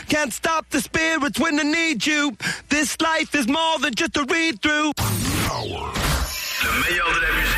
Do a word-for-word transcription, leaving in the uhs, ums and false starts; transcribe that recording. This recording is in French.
Can't stop the spirits when they need you. This life is more than just a read-through. Le meilleur de la musique.